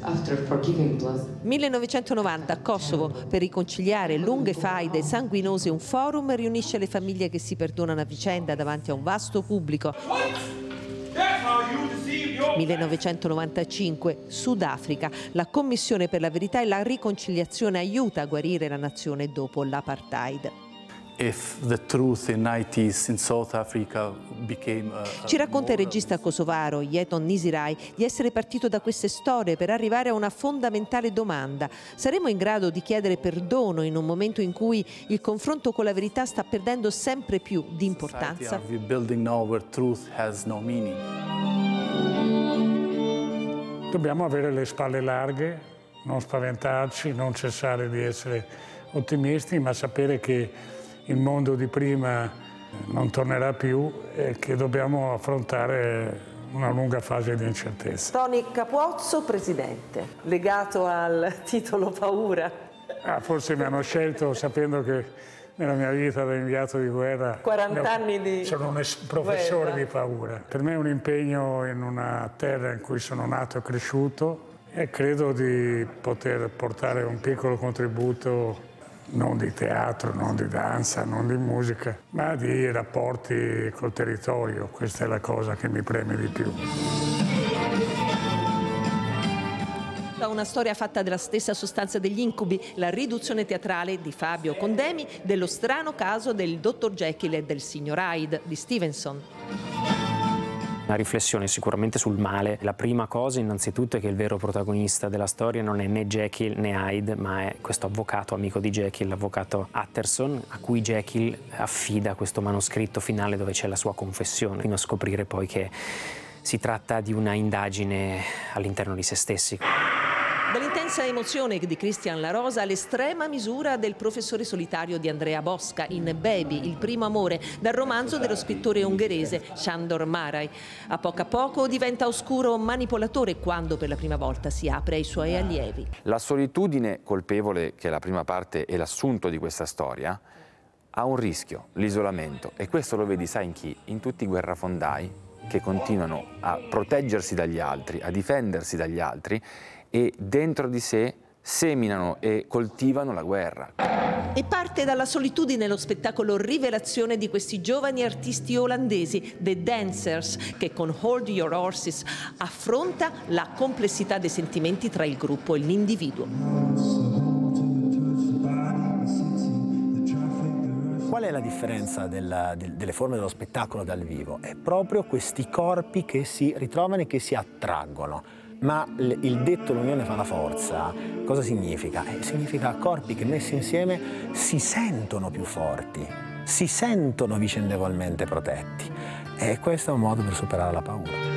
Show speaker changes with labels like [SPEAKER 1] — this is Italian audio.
[SPEAKER 1] 1990 Kosovo. Per riconciliare lunghe faide sanguinose un forum riunisce le famiglie che si perdonano a vicenda davanti a un vasto pubblico. 1995 Sudafrica. La Commissione per la verità e la riconciliazione aiuta a guarire la nazione dopo l'apartheid. Ci racconta il regista kosovaro Jeton Nisirai di essere partito da queste storie per arrivare a una fondamentale domanda: saremo in grado di chiedere perdono in un momento in cui il confronto con la verità sta perdendo sempre più di importanza?
[SPEAKER 2] Dobbiamo avere le spalle larghe, non spaventarci, non cessare di essere ottimisti, ma sapere che il mondo di prima non tornerà più e che dobbiamo affrontare una lunga fase di incertezza.
[SPEAKER 1] Tony Capuozzo, presidente, legato al titolo paura.
[SPEAKER 2] Forse mi hanno scelto sapendo che nella mia vita da inviato di guerra
[SPEAKER 1] 40 anni di
[SPEAKER 2] sono un professore
[SPEAKER 1] guerra.
[SPEAKER 2] di paura. Per me è un impegno in una terra in cui sono nato e cresciuto e credo di poter portare un piccolo contributo, non di teatro, non di danza, non di musica, ma di rapporti col territorio. Questa è la cosa che mi preme di più.
[SPEAKER 1] Una storia fatta della stessa sostanza degli incubi, la riduzione teatrale di Fabio Condemi dello strano caso del dottor Jekyll e del signor Hyde di Stevenson.
[SPEAKER 3] Una riflessione sicuramente sul male. La prima cosa innanzitutto è che il vero protagonista della storia non è né Jekyll né Hyde, ma è questo avvocato amico di Jekyll, l'avvocato Utterson, a cui Jekyll affida questo manoscritto finale dove c'è la sua confessione, fino a scoprire poi che si tratta di una indagine all'interno di se stessi.
[SPEAKER 1] Dall'intensa emozione di Christian La Rosa all'estrema misura del professore solitario di Andrea Bosca in Baby, il primo amore, dal romanzo dello scrittore ungherese Sándor Márai. A poco diventa oscuro manipolatore quando per la prima volta si apre ai suoi allievi.
[SPEAKER 4] La solitudine colpevole, che è la prima parte e l'assunto di questa storia, ha un rischio, l'isolamento, e questo lo vedi, sai in chi? In tutti i guerrafondai che continuano a proteggersi dagli altri, a difendersi dagli altri e dentro di sé seminano e coltivano la guerra.
[SPEAKER 1] E parte dalla solitudine lo spettacolo rivelazione di questi giovani artisti olandesi, The Dancers, che con Hold Your Horses affronta la complessità dei sentimenti tra il gruppo e l'individuo.
[SPEAKER 5] Qual è la differenza delle forme dello spettacolo dal vivo? È proprio questi corpi che si ritrovano e che si attraggono. Ma il detto l'unione fa la forza, cosa significa? Significa corpi che messi insieme si sentono più forti, si sentono vicendevolmente protetti. E questo è un modo per superare la paura.